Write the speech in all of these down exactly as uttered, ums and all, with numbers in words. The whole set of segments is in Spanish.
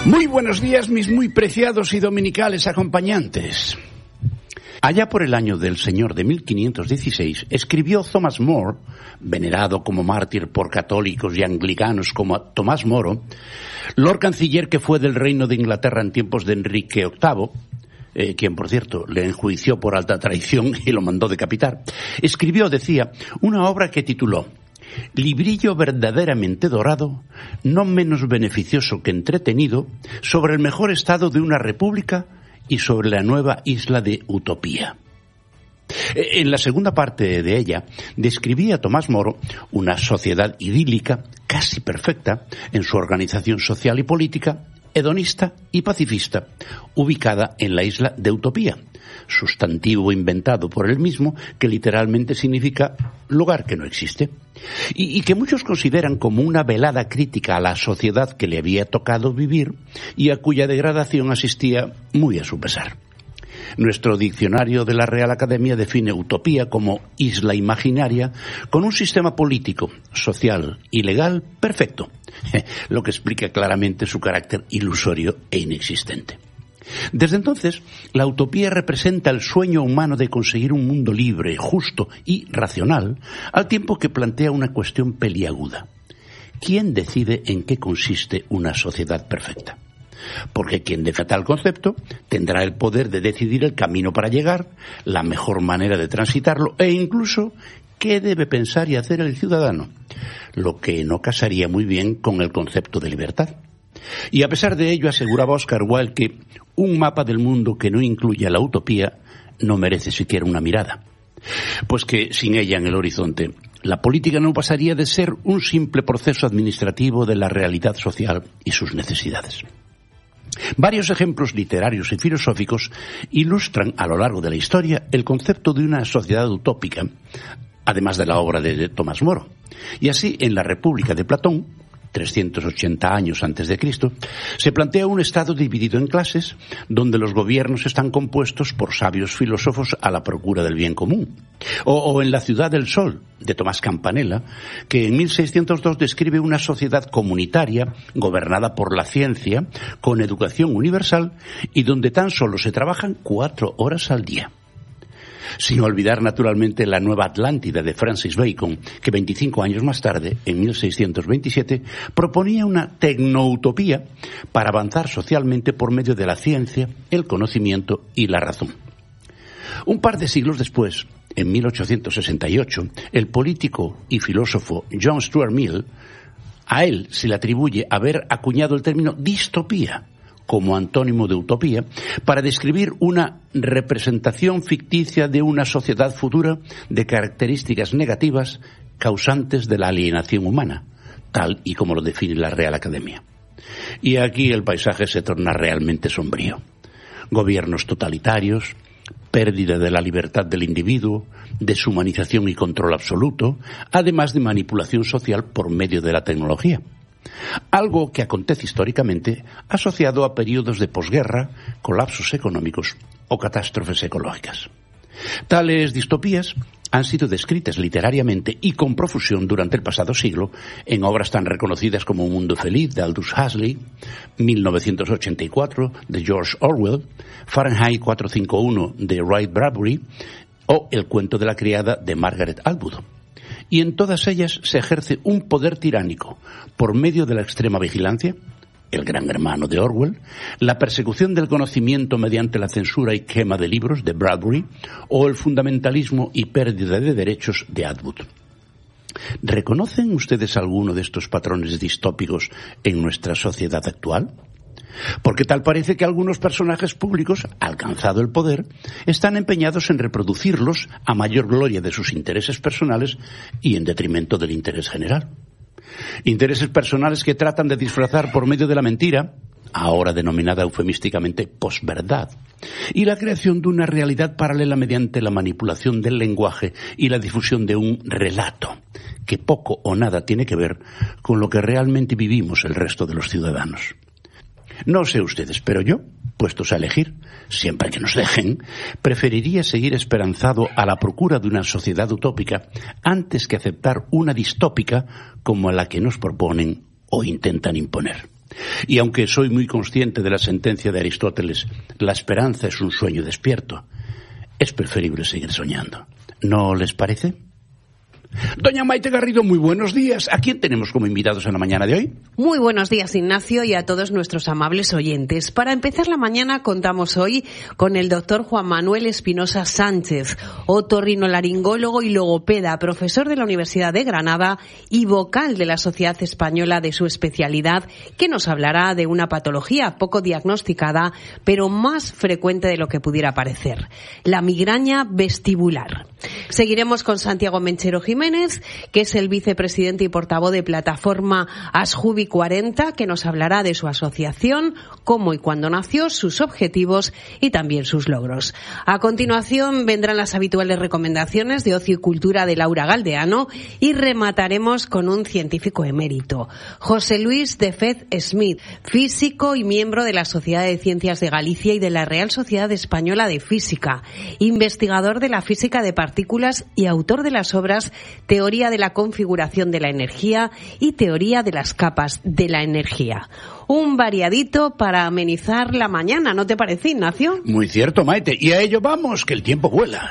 Muy buenos días, mis muy preciados y dominicales acompañantes. Allá por el año del Señor de mil quinientos dieciséis, escribió Thomas More, venerado como mártir por católicos y anglicanos como Tomás Moro, Lord Canciller que fue del Reino de Inglaterra en tiempos de Enrique octavo, eh, quien, por cierto, le enjuició por alta traición y lo mandó decapitar, escribió, decía, una obra que tituló Librillo verdaderamente dorado, no menos beneficioso que entretenido, sobre el mejor estado de una república y sobre la nueva isla de Utopía. En la segunda parte de ella describía Tomás Moro una sociedad idílica, casi perfecta, en su organización social y política, hedonista y pacifista, ubicada en la isla de Utopía, sustantivo inventado por él mismo que literalmente significa lugar que no existe, y, y que muchos consideran como una velada crítica a la sociedad que le había tocado vivir y a cuya degradación asistía muy a su pesar. Nuestro diccionario de la Real Academia define utopía como isla imaginaria con un sistema político, social y legal perfecto, lo que explica claramente su carácter ilusorio e inexistente. Desde entonces, la utopía representa el sueño humano de conseguir un mundo libre, justo y racional, al tiempo que plantea una cuestión peliaguda. ¿Quién decide en qué consiste una sociedad perfecta? Porque quien defienda tal concepto tendrá el poder de decidir el camino para llegar, la mejor manera de transitarlo e incluso qué debe pensar y hacer el ciudadano, lo que no casaría muy bien con el concepto de libertad. Y a pesar de ello aseguraba Oscar Wilde que un mapa del mundo que no incluya la utopía no merece siquiera una mirada, pues que sin ella en el horizonte la política no pasaría de ser un simple proceso administrativo de la realidad social y sus necesidades. Varios ejemplos literarios y filosóficos ilustran a lo largo de la historia el concepto de una sociedad utópica, además de la obra de Tomás Moro. Y así, en la República de Platón, trescientos ochenta años antes de Cristo, se plantea un estado dividido en clases, donde los gobiernos están compuestos por sabios filósofos a la procura del bien común. O, o en La ciudad del sol, de Tomás Campanella, que en mil seiscientos dos describe una sociedad comunitaria, gobernada por la ciencia, con educación universal, y donde tan solo se trabajan cuatro horas al día. Sin olvidar, naturalmente, la Nueva Atlántida de Francis Bacon, que veinticinco años más tarde, en mil seiscientos veintisiete, proponía una tecnoutopía para avanzar socialmente por medio de la ciencia, el conocimiento y la razón. Un par de siglos después, en mil ochocientos sesenta y ocho, el político y filósofo John Stuart Mill, a él se le atribuye haber acuñado el término distopía, como antónimo de utopía, para describir una representación ficticia de una sociedad futura de características negativas causantes de la alienación humana, tal y como lo define la Real Academia. Y aquí el paisaje se torna realmente sombrío. Gobiernos totalitarios, pérdida de la libertad del individuo, deshumanización y control absoluto, además de manipulación social por medio de la tecnología. Algo que acontece históricamente asociado a periodos de posguerra, colapsos económicos o catástrofes ecológicas. Tales distopías han sido descritas literariamente y con profusión durante el pasado siglo en obras tan reconocidas como Un mundo feliz de Aldous Huxley, mil novecientos ochenta y cuatro de George Orwell, Fahrenheit cuatrocientos cincuenta y uno de Ray Bradbury o El cuento de la criada de Margaret Atwood. Y en todas ellas se ejerce un poder tiránico por medio de la extrema vigilancia, El gran hermano de Orwell, la persecución del conocimiento mediante la censura y quema de libros de Bradbury o el fundamentalismo y pérdida de derechos de Atwood. ¿Reconocen ustedes alguno de estos patrones distópicos en nuestra sociedad actual? Porque tal parece que algunos personajes públicos, alcanzado el poder, están empeñados en reproducirlos a mayor gloria de sus intereses personales y en detrimento del interés general. Intereses personales que tratan de disfrazar por medio de la mentira, ahora denominada eufemísticamente posverdad, y la creación de una realidad paralela mediante la manipulación del lenguaje y la difusión de un relato que poco o nada tiene que ver con lo que realmente vivimos el resto de los ciudadanos. No sé ustedes, pero yo, puestos a elegir, siempre que nos dejen, preferiría seguir esperanzado a la procura de una sociedad utópica antes que aceptar una distópica como la que nos proponen o intentan imponer. Y aunque soy muy consciente de la sentencia de Aristóteles, la esperanza es un sueño despierto, es preferible seguir soñando. ¿No les parece? Doña Maite Garrido, muy buenos días. ¿A quién tenemos como invitados en la mañana de hoy? Muy buenos días, Ignacio, y a todos nuestros amables oyentes. Para empezar la mañana contamos hoy con el doctor Juan Manuel Espinosa Sánchez, otorrinolaringólogo y logopeda, profesor de la Universidad de Granada y vocal de la Sociedad Española de su especialidad, que nos hablará de una patología poco diagnosticada, pero más frecuente de lo que pudiera parecer, la migraña vestibular. Seguiremos con Santiago Menchero Jiménez, que es el vicepresidente y portavoz de plataforma Asjubi cuarenta, que nos hablará de su asociación, cómo y cuándo nació, sus objetivos y también sus logros. A continuación vendrán las habituales recomendaciones de ocio y cultura de Laura Galdeano y remataremos con un científico emérito, José Luis de Fez Smith, físico y miembro de la Sociedad de Ciencias de Galicia y de la Real Sociedad Española de Física, investigador de la física de partículas y autor de las obras Teoría de la configuración de la energía y Teoría de las capas de la energía. Un variadito para amenizar la mañana, ¿no te parece, Ignacio? Muy cierto, Maite. Y a ello vamos, que el tiempo vuela.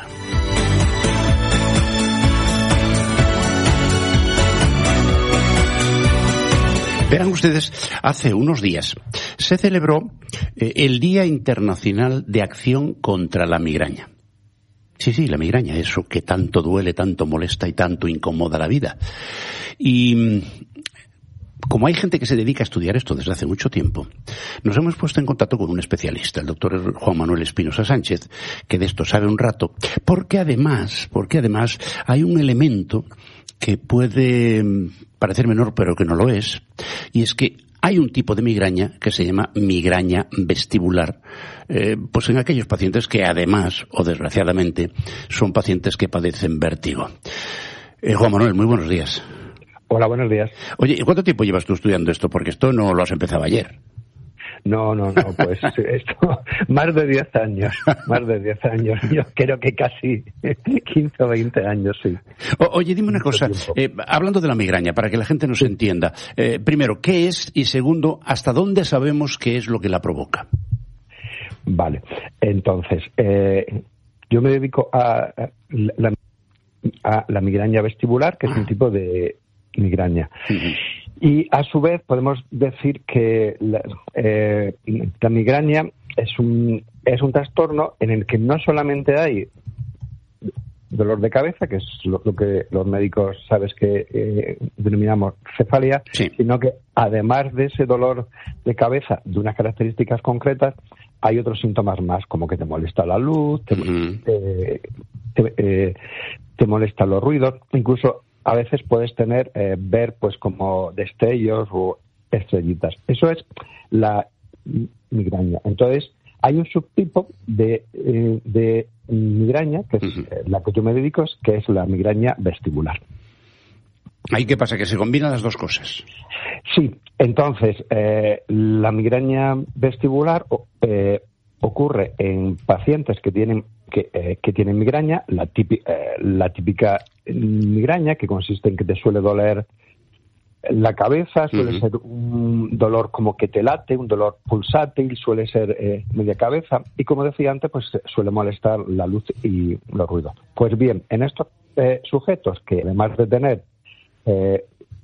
Verán ustedes, hace unos días se celebró eh, el Día Internacional de Acción contra la Migraña. Sí, sí, la migraña, eso que tanto duele, tanto molesta y tanto incomoda la vida. Y como hay gente que se dedica a estudiar esto desde hace mucho tiempo, nos hemos puesto en contacto con un especialista, el doctor Juan Manuel Espinosa Sánchez, que de esto sabe un rato, porque además, porque además hay un elemento que puede parecer menor pero que no lo es, y es que hay un tipo de migraña que se llama migraña vestibular, eh, pues en aquellos pacientes que además, o desgraciadamente, son pacientes que padecen vértigo. Eh, Juan Manuel, muy buenos días. Hola, buenos días. Oye, ¿y cuánto tiempo llevas tú estudiando esto? Porque esto no lo has empezado ayer. No, no, no, pues esto, más de diez años, más de diez años, yo creo que casi quince o veinte años, sí. O, oye, dime una cosa, eh, hablando de la migraña, para que la gente nos entienda, eh, primero, ¿qué es? Y segundo, ¿hasta dónde sabemos qué es lo que la provoca? Vale, entonces, eh, yo me dedico a, a, la, a la migraña vestibular, que es un tipo de migraña. Uh-huh. Y a su vez podemos decir que la, eh, la migraña es un es un trastorno en el que no solamente hay dolor de cabeza, que es lo, lo que los médicos sabes que eh, denominamos cefalea, sí, sino que además de ese dolor de cabeza de unas características concretas, hay otros síntomas más, como que te molesta la luz, te, uh-huh. te, te, eh, te molestan los ruidos, incluso a veces puedes tener, eh, ver pues como destellos o estrellitas. Eso es la migraña. Entonces, hay un subtipo de, eh, de migraña, que es uh-huh. eh, la que yo me dedico, es, que es la migraña vestibular. ¿Ahí qué pasa? ¿Que se combinan las dos cosas? Sí. Entonces, eh, la migraña vestibular eh, ocurre en pacientes que tienen que, eh, que tienen migraña, la, típi, eh, la típica migraña, que consiste en que te suele doler la cabeza, suele uh-huh. ser un dolor como que te late, un dolor pulsátil, suele ser eh, media cabeza, y como decía antes, pues suele molestar la luz y los ruidos. Pues bien, en estos eh, sujetos que además de tener eh,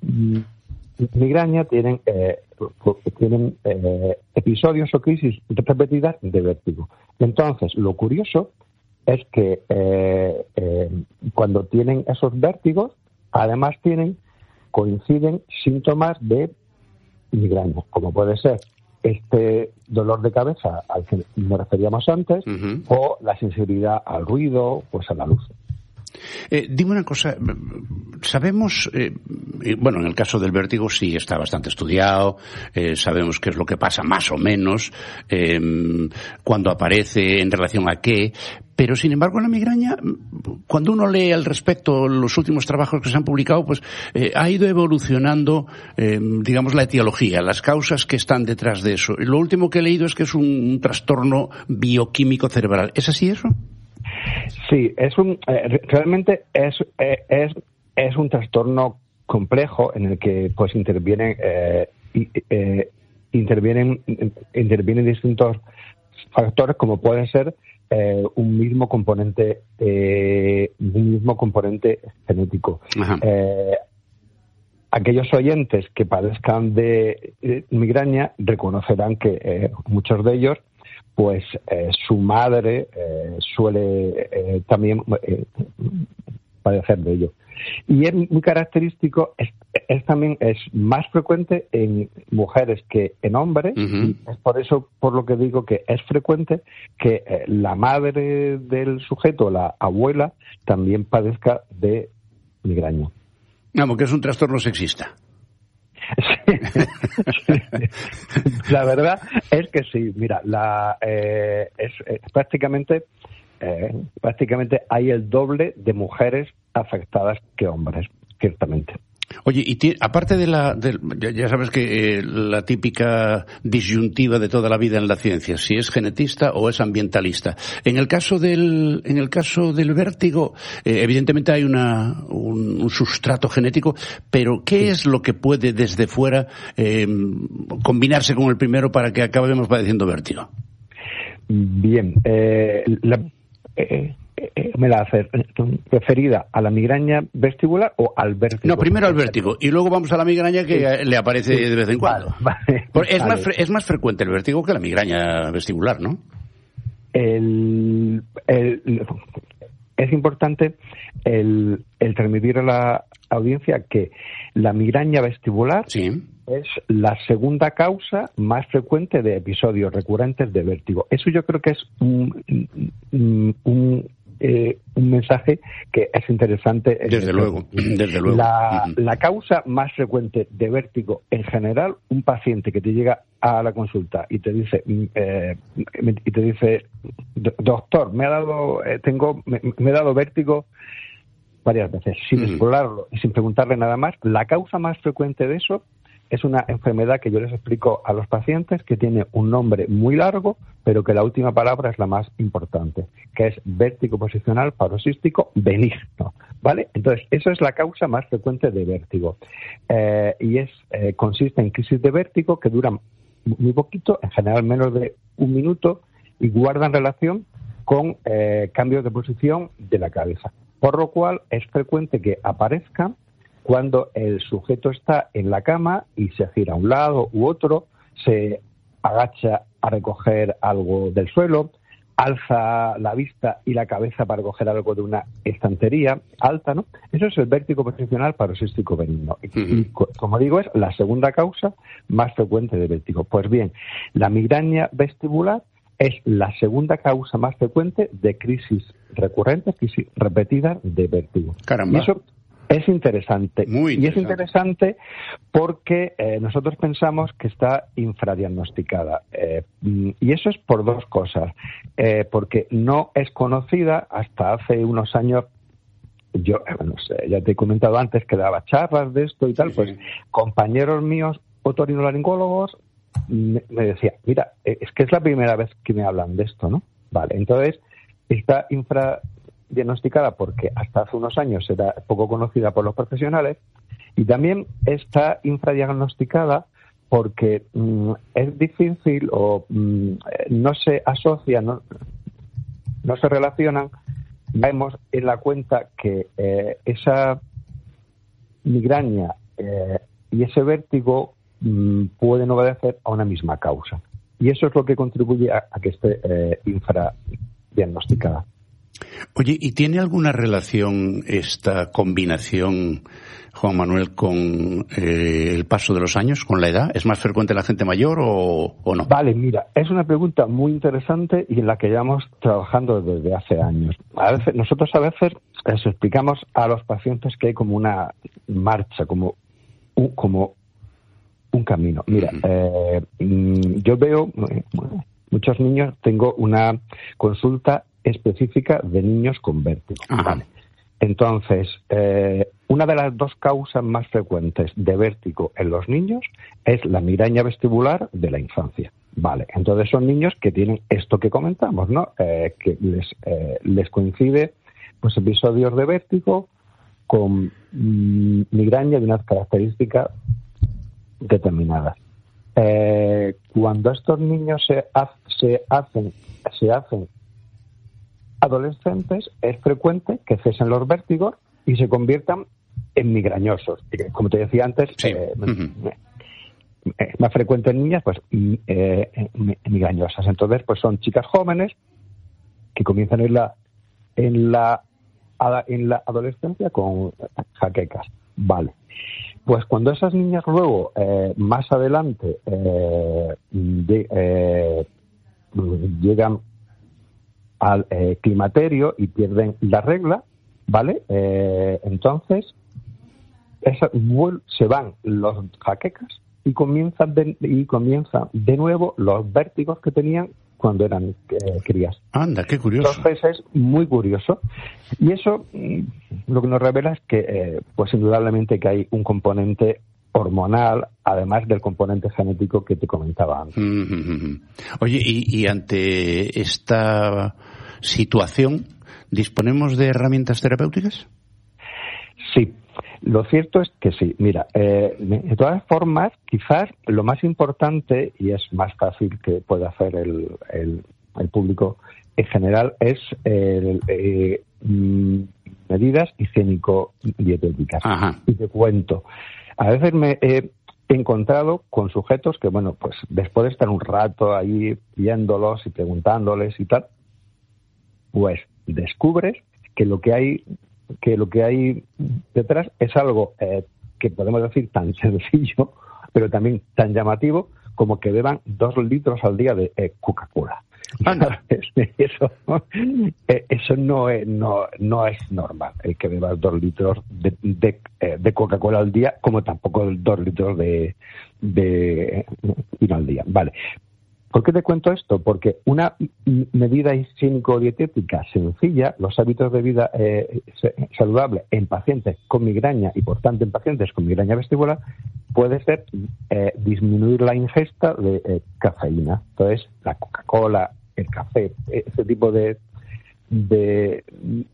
migraña tienen eh, tienen eh, episodios o crisis repetidas de vértigo. Entonces, lo curioso es que eh, eh, cuando tienen esos vértigos, además tienen coinciden síntomas de migraña, como puede ser este dolor de cabeza al que nos referíamos antes, uh-huh. o la sensibilidad al ruido, pues a la luz. Eh, dime una cosa, sabemos, eh, bueno, en el caso del vértigo sí está bastante estudiado, eh, sabemos qué es lo que pasa más o menos, eh, cuando aparece, en relación a qué, pero sin embargo en la migraña, cuando uno lee al respecto los últimos trabajos que se han publicado, pues eh, ha ido evolucionando, eh, digamos, la etiología, las causas que están detrás de eso. Y lo último que he leído es que es un, un trastorno bioquímico cerebral. ¿Es así eso? Sí, es un eh, realmente es, eh, es es un trastorno complejo en el que pues intervienen eh, eh, intervienen, intervienen distintos factores, como puede ser eh, un mismo componente, eh, un mismo componente genético. Eh, aquellos oyentes que padezcan de eh, migraña reconocerán que eh, muchos de ellos, pues eh, su madre eh, suele eh, también eh, padecer de ello. Y es muy característico, es, es también es más frecuente en mujeres que en hombres, uh-huh. y es por eso por lo que digo que es frecuente que eh, la madre del sujeto, la abuela, también padezca de migraña. Vamos, que es un trastorno sexista. Sí. La verdad es que sí. Mira, la eh, es, es prácticamente eh, prácticamente hay el doble de mujeres afectadas que hombres, ciertamente. Oye, y t- aparte de la, de, ya sabes que eh, la típica disyuntiva de toda la vida en la ciencia, si es genetista o es ambientalista. En el caso del, en el caso del vértigo, eh, evidentemente hay una, un, un sustrato genético, pero ¿qué sí. es lo que puede desde fuera eh, combinarse con el primero para que acabemos padeciendo vértigo? Bien, eh, la, eh, me la hace referida a la migraña vestibular o al vértigo. No, primero al vértigo y luego vamos a la migraña que sí. le aparece sí. de vez en cuando. Vale, vale, es, vale. más fre- es más frecuente el vértigo que la migraña vestibular, ¿no? El, el, es importante el, el transmitir a la audiencia que la migraña vestibular sí. es la segunda causa más frecuente de episodios recurrentes de vértigo. Eso yo creo que es un, un, un Eh, un mensaje que es interesante. Desde el, luego, desde luego. La, la causa más frecuente de vértigo en general, un paciente que te llega a la consulta y te dice, eh, y te dice, doctor, me ha dado, eh, tengo, me, me he dado vértigo varias veces, sin mm. explorarlo y sin preguntarle nada más. La causa más frecuente de eso es una enfermedad que yo les explico a los pacientes que tiene un nombre muy largo, pero que la última palabra es la más importante, que es vértigo posicional paroxístico benigno, ¿vale? Entonces, eso es la causa más frecuente de vértigo. Eh, y es eh, consiste en crisis de vértigo que duran muy poquito, en general menos de un minuto, y guardan relación con eh, cambios de posición de la cabeza. Por lo cual, es frecuente que aparezcan cuando el sujeto está en la cama y se gira a un lado u otro, se agacha a recoger algo del suelo, alza la vista y la cabeza para recoger algo de una estantería alta, ¿no? Eso es el vértigo posicional paroxístico benigno. Y, uh-huh. y como digo, es la segunda causa más frecuente de vértigo. Pues bien, la migraña vestibular es la segunda causa más frecuente de crisis recurrentes, crisis repetidas de vértigo. Caramba. Y eso es interesante. Muy interesante. Y es interesante porque eh, nosotros pensamos que está infradiagnosticada. Eh, y eso es por dos cosas. Eh, porque no es conocida hasta hace unos años. Yo, eh, no sé, ya te he comentado antes que daba charlas de esto y tal. Sí. Pues compañeros míos otorrinolaringólogos me, me decían, mira, es que es la primera vez que me hablan de esto, ¿no? Vale, entonces está infra diagnosticada porque hasta hace unos años era poco conocida por los profesionales, y también está infradiagnosticada porque mmm, es difícil o mmm, no se asocia, no, no se relacionan. Vemos en la cuenta que eh, esa migraña eh, y ese vértigo mmm, pueden obedecer a una misma causa, y eso es lo que contribuye a, a que esté eh, infradiagnosticada. Oye, ¿y tiene alguna relación esta combinación, Juan Manuel, con eh, el paso de los años, con la edad? ¿Es más frecuente en la gente mayor o, o no? Vale, mira, es una pregunta muy interesante y en la que llevamos trabajando desde hace años. A veces, nosotros a veces les explicamos a los pacientes que hay como una marcha, como un, como un camino. Mira, uh-huh. eh, yo veo muchos niños, tengo una consulta específica de niños con vértigo. Vale. Entonces, eh, una de las dos causas más frecuentes de vértigo en los niños es la migraña vestibular de la infancia. Vale, entonces son niños que tienen esto que comentamos, ¿no? Eh, que les, eh, les coincide pues episodios de vértigo con mmm, migraña de unas características determinadas. Eh, cuando estos niños se, ha, se hacen se hacen adolescentes, es frecuente que cesen los vértigos y se conviertan en migrañosos. Como te decía antes, sí. eh, uh-huh. es más frecuente en niñas, pues eh, migrañosas. Entonces, pues son chicas jóvenes que comienzan en la en la en la adolescencia con jaquecas. Vale. Pues cuando esas niñas luego, eh, más adelante, eh, de, eh, llegan al eh, climaterio y pierden la regla, ¿vale? Eh, entonces, esa, se van los jaquecas y comienzan de, y comienzan de nuevo los vértigos que tenían cuando eran eh, crías. Anda, qué curioso. Entonces es muy curioso. Y eso lo que nos revela es que, eh, pues indudablemente que hay un componente hormonal, además del componente genético que te comentaba antes. Mm-hmm. Oye, y, y ante esta situación, ¿disponemos de herramientas terapéuticas? Sí. Lo cierto es que sí. Mira, eh, de todas formas, quizás lo más importante, y es más fácil que pueda hacer el, el, el público en general, es el, eh, medidas higiénico-dietéticas. Ajá. Y te cuento. A veces me he encontrado con sujetos que, bueno, pues después de estar un rato ahí viéndolos y preguntándoles y tal, pues descubres que lo que hay que lo que hay detrás es algo eh, que podemos decir tan sencillo, pero también tan llamativo como que beban dos litros al día de eh, Coca-Cola. Eso, eh, eso no es, no, no es normal, el que bebas dos litros de, de, de Coca-Cola al día, como tampoco dos litros de, de vino al día. Vale. ¿Por qué te cuento esto? Porque una medida higiénico-dietética sencilla, los hábitos de vida eh, saludable en pacientes con migraña y, por tanto, en pacientes con migraña vestibular, puede ser eh, disminuir la ingesta de eh, cafeína. Entonces, la Coca-Cola, el café, ese tipo de, de,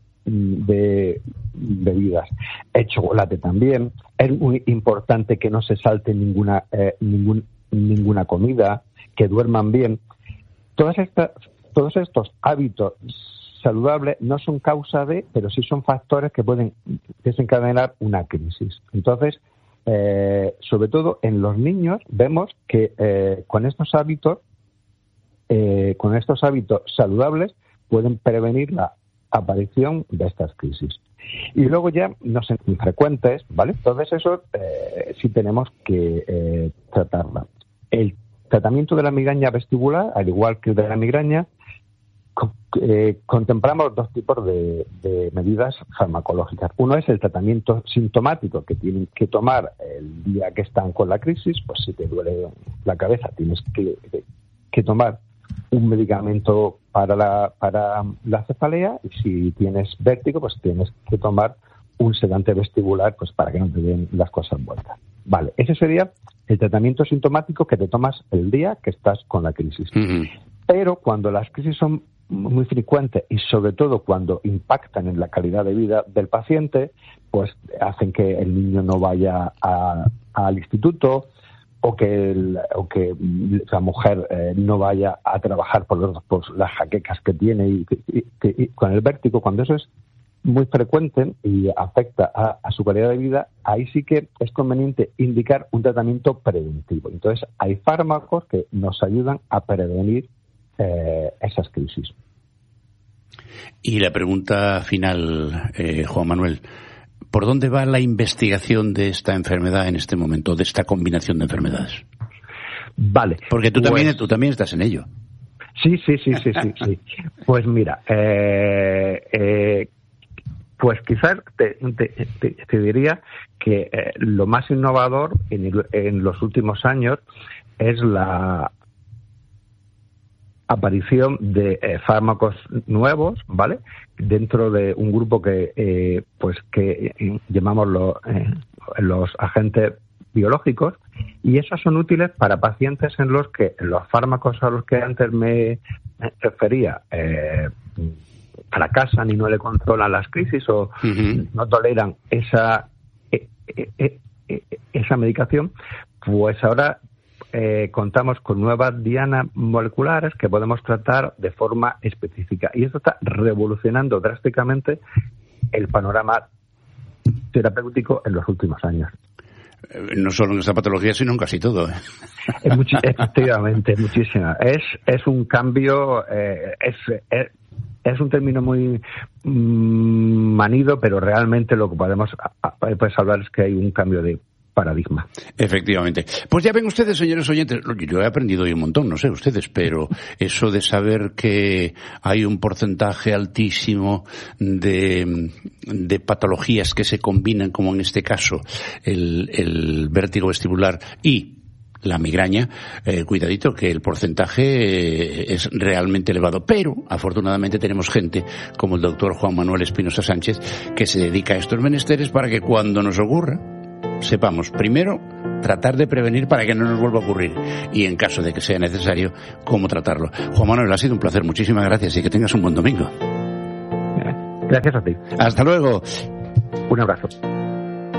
de bebidas. El chocolate también. Es muy importante que no se salte ninguna, eh, ningún, ninguna comida, que duerman bien. Todas estas, todos estos hábitos saludables no son causa de, pero sí son factores que pueden desencadenar una crisis. Entonces, eh, sobre todo en los niños, vemos que eh, con estos hábitos, eh, con estos hábitos saludables, pueden prevenir la aparición de estas crisis. Y luego ya no son infrecuentes, ¿vale? Entonces eso eh, sí tenemos que eh, tratarla. El tratamiento de la migraña vestibular, al igual que de la migraña, eh, contemplamos dos tipos de, de medidas farmacológicas. Uno es el tratamiento sintomático que tienen que tomar el día que están con la crisis. Pues si te duele la cabeza tienes que, que, que tomar un medicamento para la, para la cefalea, y si tienes vértigo pues tienes que tomar un sedante vestibular, pues para que no te den las cosas vueltas. Vale, ese sería el tratamiento sintomático que te tomas el día que estás con la crisis. Uh-huh. Pero cuando las crisis son muy frecuentes y sobre todo cuando impactan en la calidad de vida del paciente, pues hacen que el niño no vaya a, al instituto, o que, el, o que la mujer eh, no vaya a trabajar por, los, por las jaquecas que tiene y, y, y, y con el vértigo. Cuando eso es muy frecuente y afecta a, a su calidad de vida, ahí sí que es conveniente indicar un tratamiento preventivo. Entonces, hay fármacos que nos ayudan a prevenir eh, esas crisis. Y la pregunta final, eh, Juan Manuel, ¿por dónde va la investigación de esta enfermedad en este momento, de esta combinación de enfermedades? Vale. Porque tú, pues, también, tú también estás en ello. Sí, sí, sí, sí, sí. sí. Pues mira, eh, eh, pues quizás te, te, te, te diría que eh, lo más innovador en, el, en los últimos años es la aparición de eh, fármacos nuevos, ¿vale? Dentro de un grupo que eh, pues que eh, llamamos los, eh, los agentes biológicos, y esos son útiles para pacientes en los que los fármacos a los que antes me refería eh, fracasan y no le controlan las crisis o uh-huh. no toleran esa eh, eh, eh, esa medicación. Pues ahora eh, contamos con nuevas dianas moleculares que podemos tratar de forma específica. Y esto está revolucionando drásticamente el panorama terapéutico en los últimos años. No solo en esta patología, sino en casi todo. ¿eh? Es muchi- efectivamente, muchísima. Es, es un cambio, eh, es, es, es un término muy mmm, manido, pero realmente lo que podemos pues, hablar es que hay un cambio de paradigma. Efectivamente. Pues ya ven ustedes, señores oyentes, yo he aprendido hoy un montón, no sé ustedes, pero eso de saber que hay un porcentaje altísimo de, de patologías que se combinan, como en este caso el, el vértigo vestibular y la migraña, eh, cuidadito que el porcentaje eh, es realmente elevado, pero afortunadamente tenemos gente como el doctor Juan Manuel Espinosa Sánchez que se dedica a estos menesteres para que cuando nos ocurra sepamos, primero, tratar de prevenir para que no nos vuelva a ocurrir y, en caso de que sea necesario, cómo tratarlo. Juan Manuel, ha sido un placer. Muchísimas gracias y que tengas un buen domingo. Gracias a ti. Hasta luego. Un abrazo.